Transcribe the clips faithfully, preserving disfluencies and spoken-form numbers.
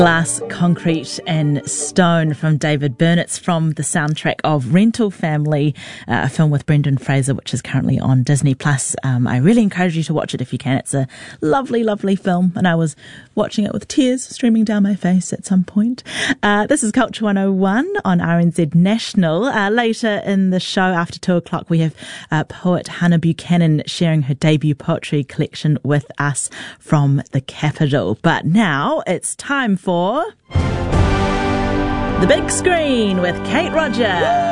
Glass, Concrete and Stone from David Byrne. It's from the soundtrack of Rental Family, uh, a film with Brendan Fraser, which is currently on Disney Plus. Um, I really encourage you to watch it if you can. It's a lovely, lovely film, and I was watching it with tears streaming down my face at some point. Uh, this is Culture one oh one on R N Z National. Uh, later in the show, after two o'clock, we have uh, poet Hannah Buchanan sharing her debut poetry collection with us from the capital. But now it's time for For The Big Screen with Kate Roger.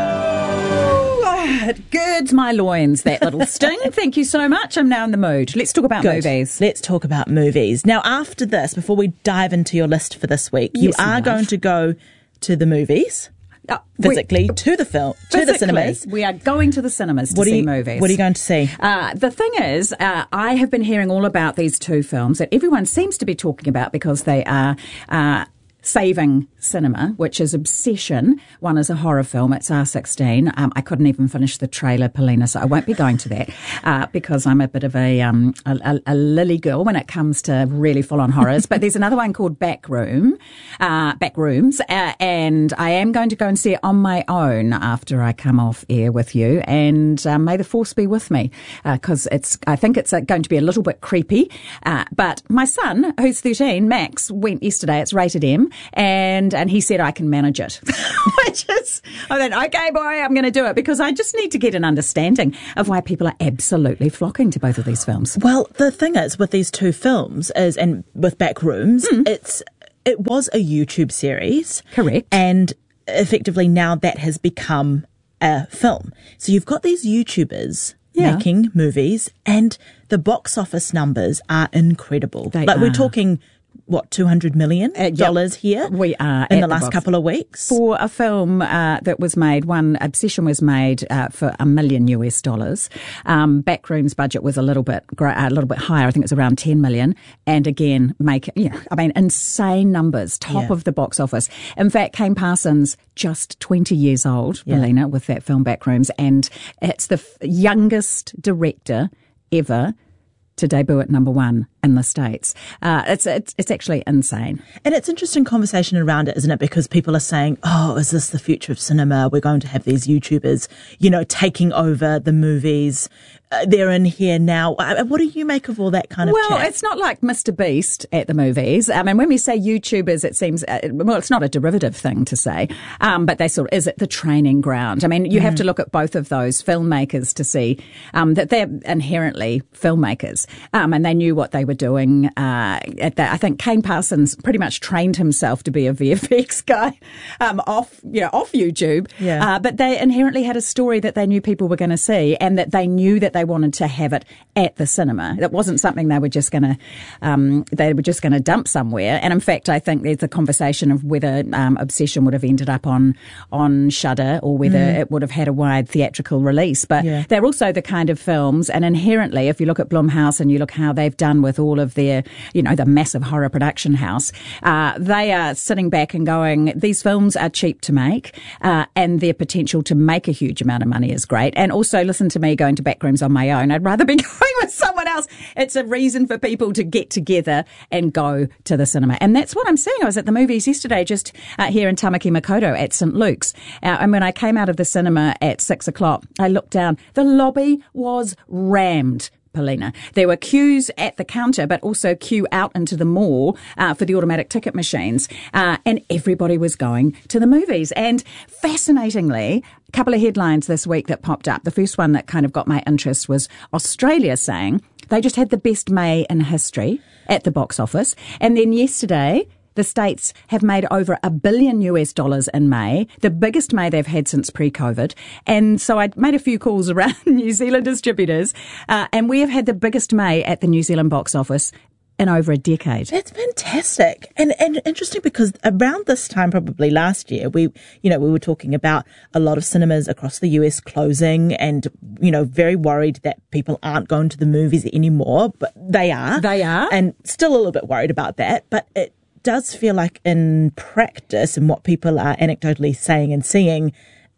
Ooh, it girds my loins, that little sting. Thank you so much. I'm now in the mood. Let's talk about Good. movies. Let's talk about movies. Now, after this, before we dive into your list for this week, Yes, you are love. going to go to the movies. Uh, Physically, we, to the film, to physically, the cinemas. We are going to the cinemas to What are see you, movies. What are you going to see? Uh, the thing is, uh, I have been hearing all about these two films that everyone seems to be talking about because they are uh, saving cinema, which is Obsession. One is a horror film. It's R sixteen. Um, I couldn't even finish the trailer, Paulina, so I won't be going to that uh, because I'm a bit of a, um, a, a, a lily girl when it comes to really full-on horrors. But there's another one called Backroom, uh, Backrooms, uh, and I am going to go and see it on my own after I come off air with you. And uh, may the force be with me because uh, it's. I think it's uh, going to be a little bit creepy. Uh, but my son, who's thirteen, Max, went yesterday. It's rated M. And and he said I can manage it. Which is, I went, okay, boy, I'm going to do it because I just need to get an understanding of why people are absolutely flocking to both of these films. Well, the thing is with these two films is, and with Backrooms, mm. it's it was a YouTube series, correct, and effectively now that has become a film. So you've got these YouTubers yeah. making movies, and the box office numbers are incredible. They like are. We're talking. What, two hundred million dollars uh, yep. here? We are. In the, the last box. couple of weeks? For a film uh, that was made, one, Obsession was made uh, for a million U S dollars. Um, Backrooms budget was a little bit a little bit higher. I think it was around ten million. And again, make, you know, I mean, insane numbers, top yeah. of the box office. In fact, Kane Parsons, just twenty years old, yeah. Melina, with that film Backrooms. And it's the f- youngest director ever to debut at number one in the States. Uh, it's, it's it's actually insane. And it's interesting conversation around it, isn't it? Because people are saying, oh, is this the future of cinema? We're going to have these YouTubers, you know, taking over the movies. Uh, they're in here now. What do you make of all that kind of well, chat? Well, it's not like Mister Beast at the movies. I mean, when we say YouTubers, it seems, uh, well, it's not a derivative thing to say, um, but they sort of, is it the training ground? I mean, you mm. have to look at both of those filmmakers to see um, that they're inherently filmmakers, um, and they knew what they were doing. Uh, at that. I think Kane Parsons pretty much trained himself to be a V F X guy um, off, you know, off YouTube, yeah. uh, but they inherently had a story that they knew people were going to see, and that they knew that they wanted to have it at the cinema. It wasn't something they were just going to, um, they were just going to dump somewhere. And in fact, I think there's a conversation of whether um, Obsession would have ended up on on Shudder or whether mm. it would have had a wide theatrical release. But yeah. they're also the kind of films, and inherently, if you look at Blumhouse and you look how they've done with all of their, you know, the massive horror production house, uh, they are sitting back and going, these films are cheap to make, uh, and their potential to make a huge amount of money is great. And also, listen to me going to Backrooms on my own. I'd rather be going with someone else. It's a reason for people to get together and go to the cinema. And that's what I'm saying. I was at the movies yesterday, just uh, here in Tamaki Makaurau at Saint Luke's. Uh, and when I came out of the cinema at six o'clock, I looked down. The lobby was rammed. Paulina. There were queues at the counter, but also queue out into the mall uh, for the automatic ticket machines. Uh, and everybody was going to the movies. And fascinatingly, a couple of headlines this week that popped up. The first one that kind of got my interest was Australia saying they just had the best May in history at the box office. And then yesterday, the States have made over a billion U S dollars in May, the biggest May they've had since pre-COVID. And so I made a few calls around New Zealand distributors, uh, and we have had the biggest May at the New Zealand box office in over a decade. That's fantastic. And and interesting because around this time, probably last year, we, you know, we were talking about a lot of cinemas across the U S closing and, you know, very worried that people aren't going to the movies anymore, but they are. They are. And still a little bit worried about that. But it does feel like in practice and what people are anecdotally saying and seeing,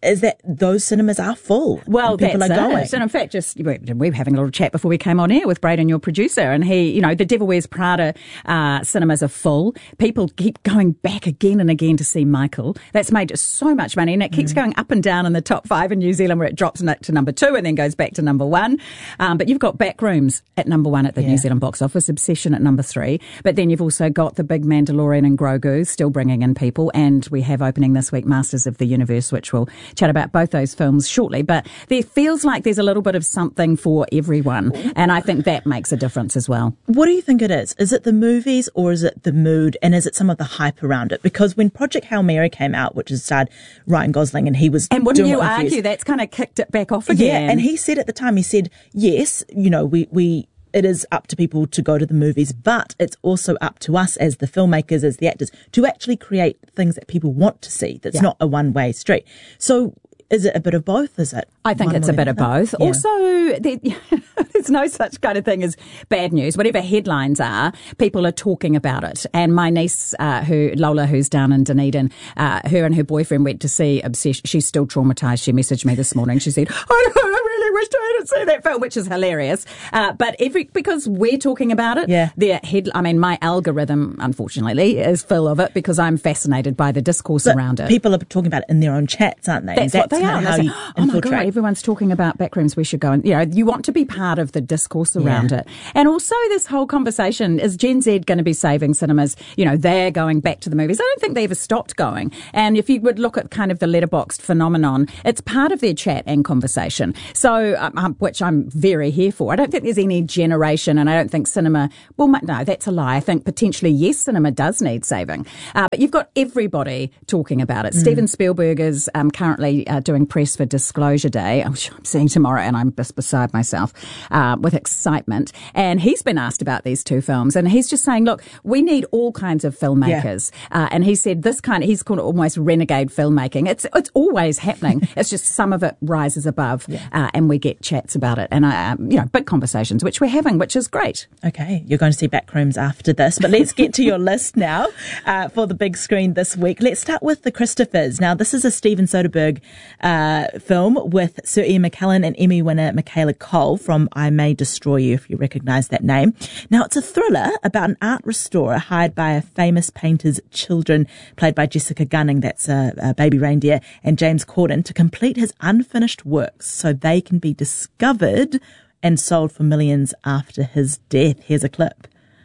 is that those cinemas are full. Well, and people that's are going. it. And in fact, just we were having a little chat before we came on air with Braden, your producer, and he, you know, the Devil Wears Prada uh, cinemas are full. People keep going back again and again to see Michael. That's made so much money, and it keeps mm. going up and down in the top five in New Zealand, where it drops to number two and then goes back to number one. Um, but you've got Backrooms at number one at the yeah. New Zealand box office, Obsession at number three. But then you've also got the big Mandalorian and Grogu still bringing in people, and we have opening this week Masters of the Universe, which we'll chat about both those films shortly. But there feels like there's a little bit of something for everyone, and I think that makes a difference as well. What do you think it is? Is it the movies or is it the mood, and is it some of the hype around it? Because when Project Hail Mary came out, which has starred Ryan Gosling, and he was and wouldn't doing you argue reviews, that's kind of kicked it back off again. Yeah, and he said at the time, he said, yes, you know, we we. it is up to people to go to the movies, but it's also up to us as the filmmakers, as the actors, to actually create things that people want to see. That's yeah. not a one-way street. So is it a bit of both, is it? I think it's a bit of both. Yeah. Also, there, there's no such kind of thing as bad news. Whatever headlines are, people are talking about it. And my niece, uh, who Lola, who's down in Dunedin, uh, her and her boyfriend went to see Obsession. She's still traumatised. She messaged me this morning. She said, I don't I really wish I hadn't seen that film, which is hilarious. Uh, but every because we're talking about it, yeah. their head, I mean, my algorithm, unfortunately, is full of it because I'm fascinated by the discourse but around it. People are talking about it in their own chats, aren't they? That's, that's what they are. How say, you oh my God, everyone's talking about Backrooms. We should go and, you know, you want to be part of the discourse around yeah. it. And also this whole conversation, is Gen Z going to be saving cinemas? You know, they're going back to the movies. I don't think they ever stopped going. And if you would look at kind of the letterboxed phenomenon, it's part of their chat and conversation. So, um, which I'm very here for. I don't think there's any generation, and I don't think cinema, well, no, that's a lie. I think potentially, yes, cinema does need saving. Uh, but you've got everybody talking about it. Mm. Steven Spielberg is um, currently uh, doing press for Disclosure Day, which I'm seeing tomorrow, and I'm just beside myself uh, with excitement. And he's been asked about these two films, and he's just saying, look, we need all kinds of filmmakers. Yeah. Uh, and he said this kind of, he's called it almost renegade filmmaking. It's it's always happening. It's just some of it rises above, yeah. uh, and we get chats about it. And, uh, you know, big conversations, which we're having, which is great. Okay, you're going to see Backrooms after this, but let's get to your list now uh, for the big screen this week. Let's start with The Christophers. Now, this is a Steven Soderbergh uh, film with Sir Ian McKellen and Emmy winner Michaela Coel from I May Destroy You, if you recognise that name. Now, it's a thriller about an art restorer hired by a famous painter's children, played by Jessica Gunning, that's a, a baby reindeer, and James Corden, to complete his unfinished works so they can be discovered and sold for millions after his death. Here's a clip.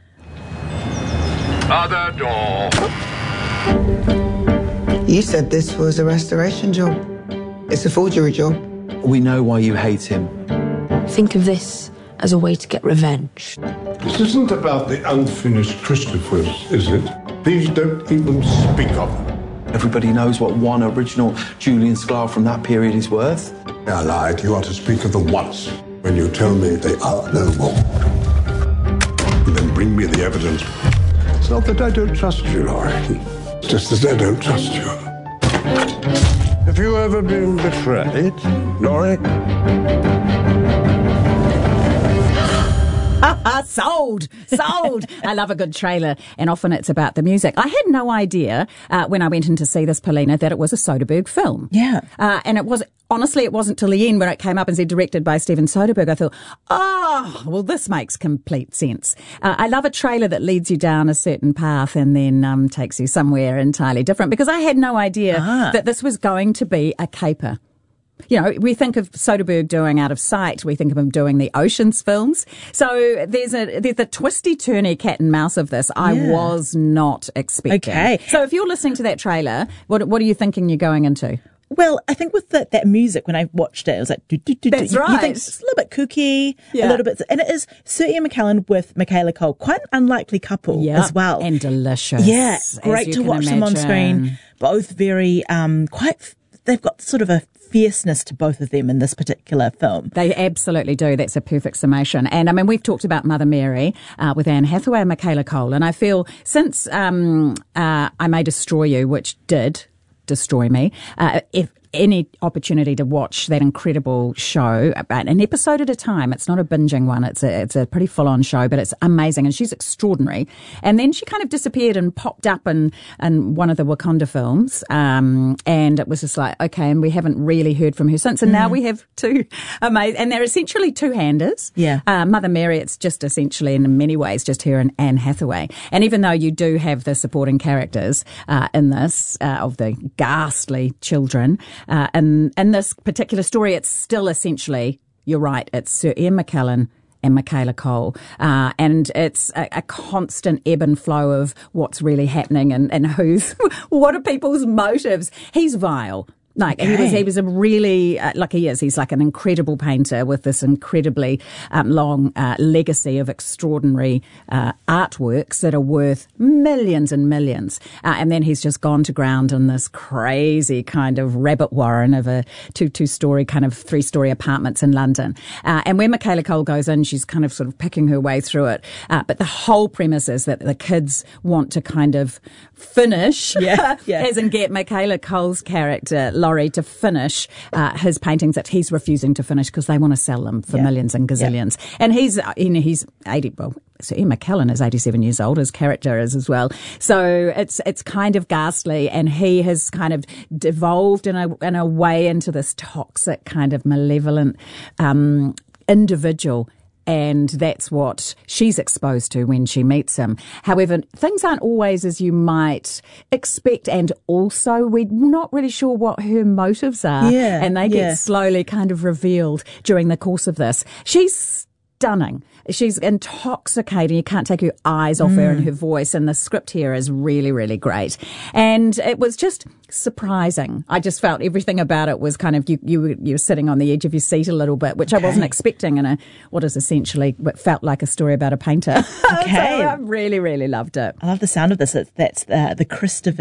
Other door. You said this was a restoration job. It's a forgery job. We know why you hate him. Think of this as a way to get revenge. This isn't about the unfinished Christophers, is it? These don't even speak of them. Everybody knows what one original Julian Sklar from that period is worth. I lied. You are to speak of them once. When you tell me they are no more, then bring me the evidence. It's not that I don't trust you, Laurie. It's just that I don't trust you. Have you ever been betrayed, Laurie? Sold, sold. I love a good trailer, and often it's about the music. I had no idea uh, when I went in to see this, Paulina, that it was a Soderbergh film. Yeah. Uh, and it was, honestly, it wasn't till the end when it came up and said directed by Steven Soderbergh. I thought, oh, well, this makes complete sense. Uh, I love a trailer that leads you down a certain path and then um, takes you somewhere entirely different, because I had no idea ah. that this was going to be a caper. You know, we think of Soderbergh doing Out of Sight. We think of him doing the Oceans films. So there's a there's a twisty turny cat and mouse of this. I yeah. was not expecting. Okay. So if you're listening to that trailer, what what are you thinking you're going into? Well, I think with the, that music, when I watched it, it was like, do, do, do, That's do. right. You think it's a little bit kooky, yeah. a little bit, and it is Sir Ian McKellen with Michaela Coel, quite an unlikely couple yep. as well. And delicious. Yeah, great to watch imagine. them on screen. Both very, um, quite, they've got sort of a fierceness to both of them in this particular film. They absolutely do. That's a perfect summation. And I mean, we've talked about Mother Mary uh, with Anne Hathaway and Michaela Coel, and I feel since um, uh, I May Destroy You, which did destroy me, uh, if any opportunity to watch that incredible show, about an episode at a time. It's not a binging one. It's a, it's a pretty full-on show, but it's amazing. And she's extraordinary. And then she kind of disappeared and popped up in, in one of the Wakanda films. Um, and it was just like, okay, and we haven't really heard from her since. And mm. now we have two amazing, and they're essentially two-handers. Yeah. Uh, Mother Mary, it's just essentially in many ways just her and Anne Hathaway. And even though you do have the supporting characters uh, in this, uh, of the ghastly children, Uh, and in this particular story, it's still essentially, you're right, it's Sir Ian McKellen and Michaela Cole. Uh, and it's a, a constant ebb and flow of what's really happening and, and who's, what are people's motives. He's vile. Like okay. he was, he was a really uh, like he is. He's like an incredible painter with this incredibly um, long uh, legacy of extraordinary uh, artworks that are worth millions and millions. Uh, and then he's just gone to ground in this crazy kind of rabbit warren of a two two story kind of three story apartments in London. Uh, and when Michaela Cole goes in, she's kind of sort of picking her way through it. Uh, but the whole premise is that the kids want to kind of finish, yeah, yeah. as in get Michaela Cole's character Laurie to finish uh, his paintings that he's refusing to finish because they want to sell them for yeah. millions and gazillions. Yeah. And he's, you know, he's eighty. Well, so Ian McKellen is eighty-seven years old. His character is as well. So it's it's kind of ghastly, and he has kind of devolved in a in a way into this toxic kind of malevolent um, individual. And that's what she's exposed to when she meets him. However, things aren't always as you might expect, and also we're not really sure what her motives are. Yeah, and they yeah. get slowly kind of revealed during the course of this. She's stunning. She's intoxicating. You can't take your eyes off mm. her and her voice. And the script here is really, really great. And it was just surprising. I just felt everything about it was kind of, you, you, were, you were sitting on the edge of your seat a little bit, which okay. I wasn't expecting in a, what is essentially what felt like a story about a painter. Okay. So I really, really loved it. I love the sound of this. It's, that's uh, the Christopher